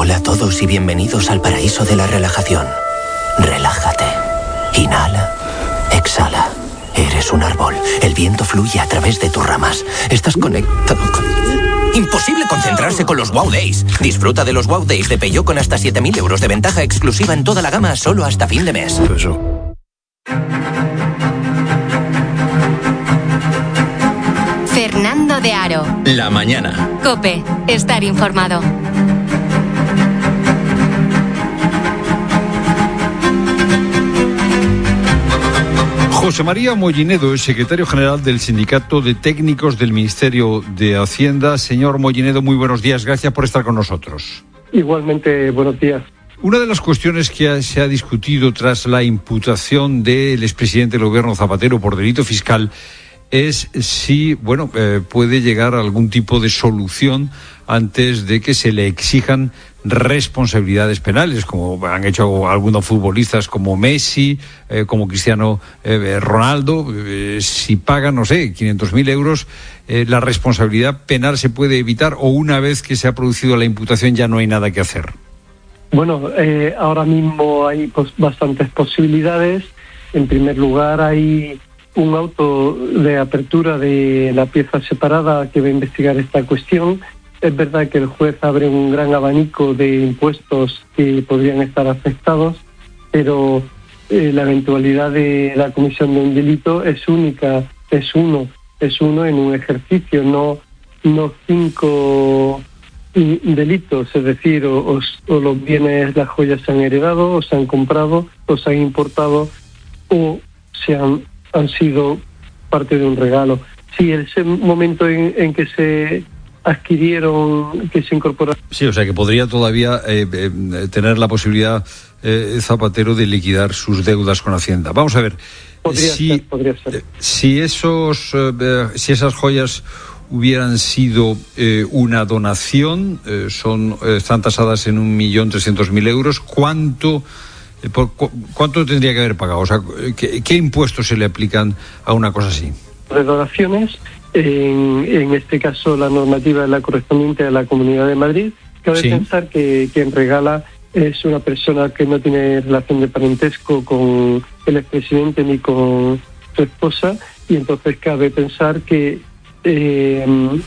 Hola a todos y bienvenidos al paraíso de la relajación. Relájate. Inhala. Exhala. Eres un árbol. El viento fluye a través de tus ramas. Estás conectado con... Imposible concentrarse con los Wow Days. Disfruta de los Wow Days de Peugeot con hasta 7.000 euros de ventaja exclusiva en toda la gama solo hasta fin de mes. Fernando de Aro. La mañana. COPE. Estar informado. José María Mollinedo es secretario general del Sindicato de Técnicos del Ministerio de Hacienda. Señor Mollinedo, muy buenos días. Gracias por estar con nosotros. Igualmente, buenos días. Una de las cuestiones que se ha discutido tras la imputación del expresidente del gobierno Zapatero por delito fiscal es si, puede llegar a algún tipo de solución antes de que se le exijan responsabilidades penales, como han hecho algunos futbolistas como Messi, como Cristiano Ronaldo. Si pagan, 500.000 euros, la responsabilidad penal se puede evitar, o una vez que se ha producido la imputación ya no hay nada que hacer. Bueno, ahora mismo hay bastantes posibilidades. En primer lugar, hay un auto de apertura de la pieza separada que va a investigar esta cuestión. Es verdad que el juez abre un gran abanico de impuestos que podrían estar afectados, pero la eventualidad de la comisión de un delito es única, es uno en un ejercicio, no 5 delitos, es decir, o los bienes, las joyas se han heredado, o se han comprado, o se han importado, o han sido parte de un regalo. Si ese momento en que se adquirieron, que se incorporaron... Sí, o sea que podría todavía tener la posibilidad Zapatero de liquidar sus deudas con Hacienda. Vamos a ver, podría ser. Si esas joyas hubieran sido una donación, están tasadas en 1.300.000 euros, ¿cuánto tendría que haber pagado? O sea, ¿qué impuestos se le aplican a una cosa así? De donaciones, en este caso la normativa es la correspondiente a la Comunidad de Madrid. Cabe pensar que quien regala es una persona que no tiene relación de parentesco con el expresidente ni con su esposa, y entonces cabe pensar que el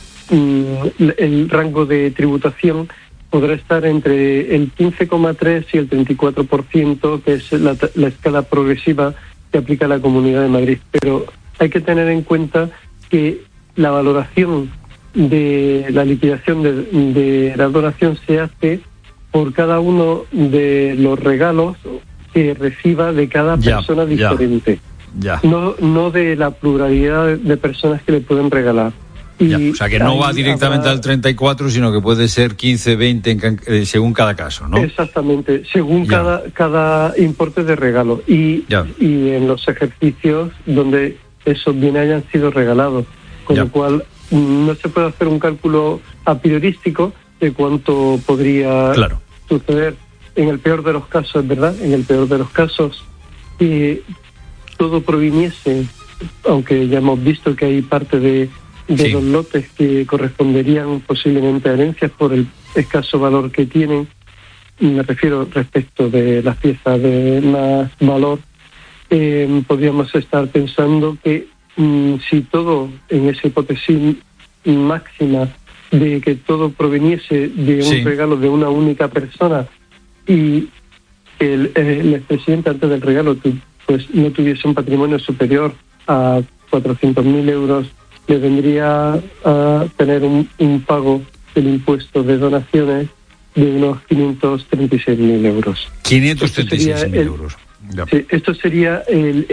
rango de tributación podrá estar entre el 15,3 y el 34%, que es la escala progresiva que aplica la Comunidad de Madrid. Pero hay que tener en cuenta que la valoración de la liquidación de la donación se hace por cada uno de los regalos que reciba de cada persona diferente. No de la pluralidad de personas que le pueden regalar. O sea que no va directamente al 34, sino que puede ser 15, 20 según cada caso, ¿no? Exactamente, según cada importe de regalo y en los ejercicios donde esos bienes hayan sido regalados, con lo cual no se puede hacer un cálculo a priorístico de cuánto podría suceder. En el peor de los casos, es verdad, en el peor de los casos, que todo proviniese, aunque ya hemos visto que hay parte de los lotes que corresponderían posiblemente a herencias por el escaso valor que tienen, me refiero respecto de las piezas de más valor, podríamos estar pensando que si todo, en esa hipótesis máxima de que todo proveniese de un regalo de una única persona y que el expresidente antes del regalo pues no tuviese un patrimonio superior a 400.000 euros, le vendría a tener un pago del impuesto de donaciones de unos 536.000 euros. 536.000 euros. Sí, esto sería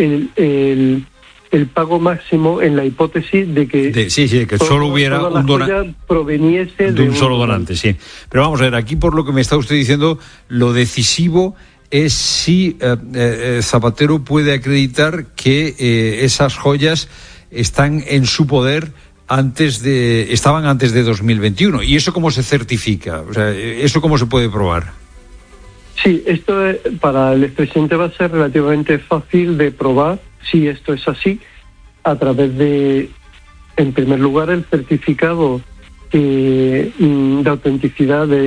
el pago máximo en la hipótesis de que que solo hubiera un donante proveniese de un solo donante, sí. Pero vamos a ver, aquí por lo que me está usted diciendo, lo decisivo es si Zapatero puede acreditar que esas joyas están en su poder estaban antes de 2021. ¿Y eso cómo se certifica? O sea, ¿eso cómo se puede probar? Sí, esto para el expresidente va a ser relativamente fácil de probar si esto es así, a través de, en primer lugar, el certificado de autenticidad de